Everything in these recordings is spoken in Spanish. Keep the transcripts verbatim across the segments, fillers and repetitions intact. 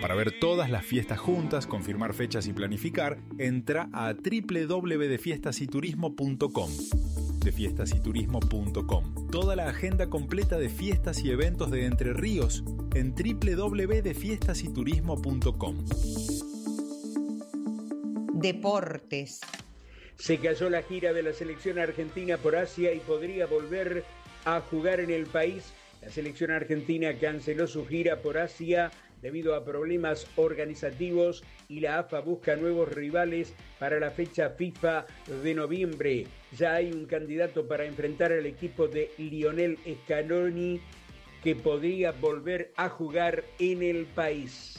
Para ver todas las fiestas juntas, confirmar fechas y planificar, entra a doble u doble u doble u punto de fiestas y turismo punto com. de fiestas y turismo punto com. Toda la agenda completa de fiestas y eventos de Entre Ríos en doble u doble u doble u punto de fiestas y turismo punto com. Deportes. Se cayó la gira de la selección argentina por Asia y podría volver a jugar en el país. La selección argentina canceló su gira por Asia debido a problemas organizativos y la A F A busca nuevos rivales para la fecha FIFA de noviembre. Ya hay un candidato para enfrentar al equipo de Lionel Scaloni que podría volver a jugar en el país.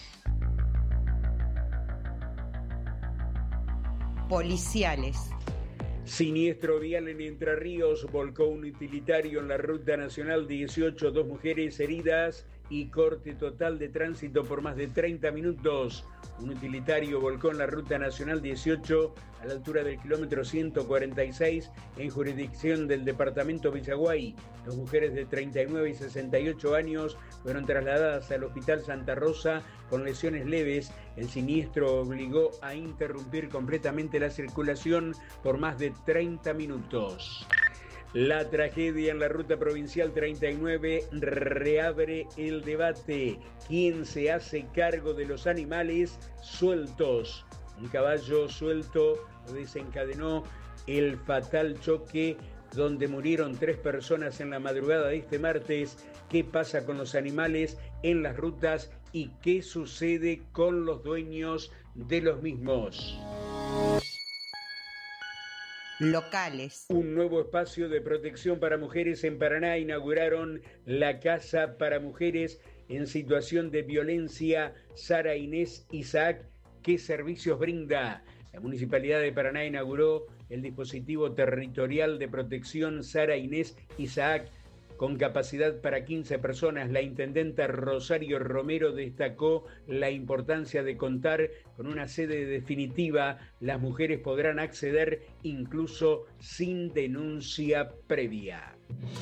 Policiales. Siniestro vial en Entre Ríos, volcó un utilitario en la Ruta Nacional dieciocho, dos mujeres heridas y corte total de tránsito por más de treinta minutos. Un utilitario volcó en la Ruta Nacional dieciocho a la altura del kilómetro ciento cuarenta y seis en jurisdicción del departamento Villaguay. Dos mujeres de treinta y nueve y sesenta y ocho años fueron trasladadas al Hospital Santa Rosa con lesiones leves. El siniestro obligó a interrumpir completamente la circulación por más de treinta minutos. La tragedia en la ruta provincial treinta y nueve reabre el debate. ¿Quién se hace cargo de los animales sueltos? Un caballo suelto desencadenó el fatal choque donde murieron tres personas en la madrugada de este martes. ¿Qué pasa con los animales en las rutas y qué sucede con los dueños de los mismos? Locales. Un nuevo espacio de protección para mujeres en Paraná inauguraron la Casa para Mujeres en situación de violencia Sara Inés Isaac. ¿Qué servicios brinda? La Municipalidad de Paraná inauguró el dispositivo territorial de protección Sara Inés Isaac con capacidad para quince personas. La intendenta Rosario Romero destacó la importancia de contar con una sede definitiva. Las mujeres podrán acceder incluso sin denuncia previa.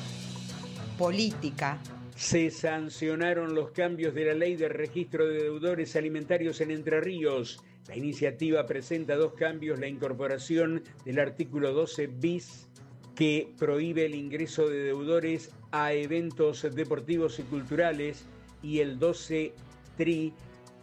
Política. Se sancionaron los cambios de la ley de registro de deudores alimentarios en Entre Ríos. La iniciativa presenta dos cambios: la incorporación del artículo doce bis que prohíbe el ingreso de deudores a eventos deportivos y culturales, y el doce tri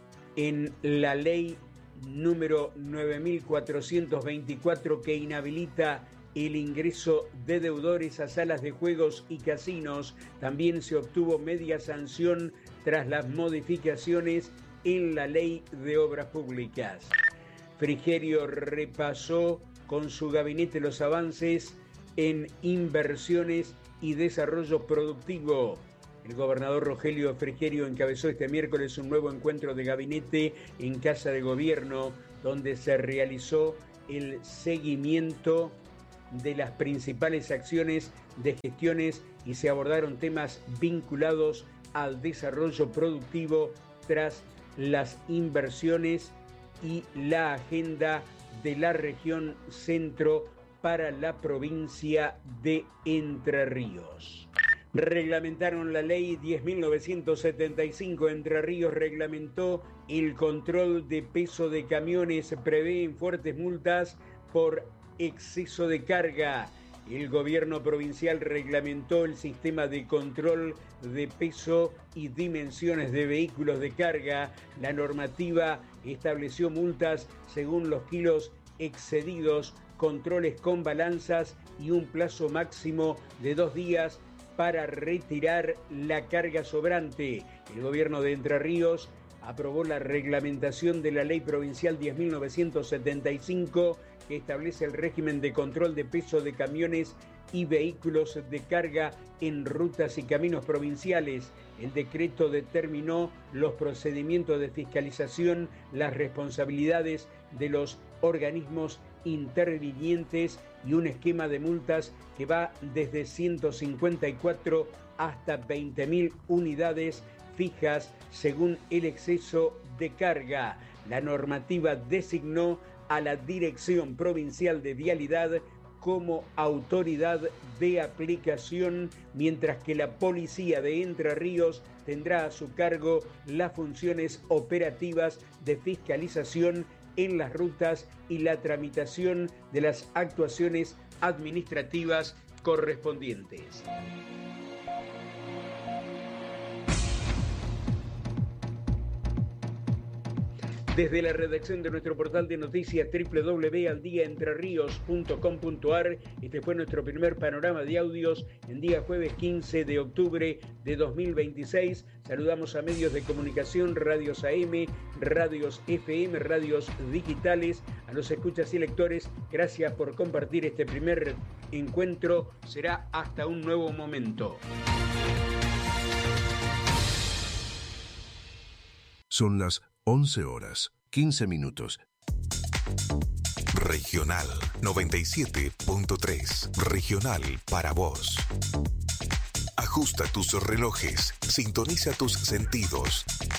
en la ley número nueve mil cuatrocientos veinticuatro que inhabilita el ingreso de deudores a salas de juegos y casinos. También se obtuvo media sanción tras las modificaciones en la ley de obras públicas. Frigerio repasó con su gabinete los avances en inversiones y desarrollo productivo. El gobernador Rogelio Frigerio encabezó este miércoles un nuevo encuentro de gabinete en Casa de Gobierno, donde se realizó el seguimiento de las principales acciones de gestiones y se abordaron temas vinculados al desarrollo productivo tras las inversiones y la agenda de la región centro para la provincia de Entre Ríos. Reglamentaron la ley diez mil novecientos setenta y cinco. Entre Ríos reglamentó el control de peso de camiones. Prevén fuertes multas por exceso de carga. El gobierno provincial reglamentó el sistema de control de peso y dimensiones de vehículos de carga. La normativa estableció multas según los kilos excedidos, controles con balanzas y un plazo máximo de dos días para retirar la carga sobrante. El gobierno de Entre Ríos aprobó la reglamentación de la ley provincial diez mil novecientos setenta y cinco que establece el régimen de control de peso de camiones y vehículos de carga en rutas y caminos provinciales. El decreto determinó los procedimientos de fiscalización, las responsabilidades de los organismos intervinientes y un esquema de multas que va desde ciento cincuenta y cuatro hasta veinte mil unidades fijas según el exceso de carga. La normativa designó a la Dirección Provincial de Vialidad como autoridad de aplicación, mientras que la Policía de Entre Ríos tendrá a su cargo las funciones operativas de fiscalización en las rutas y la tramitación de las actuaciones administrativas correspondientes. Desde la redacción de nuestro portal de noticias doble u doble u doble u punto al día entre ríos punto com punto a r, este fue nuestro primer panorama de audios en día jueves quince de octubre de dos mil veintiséis. Saludamos a medios de comunicación, radios A M, radios F M, radios digitales, a los escuchas y lectores. Gracias por compartir este primer encuentro. Será hasta un nuevo momento. Son las once horas, quince minutos. Regional noventa y siete punto tres. Regional para vos. Ajusta tus relojes, sintoniza tus sentidos.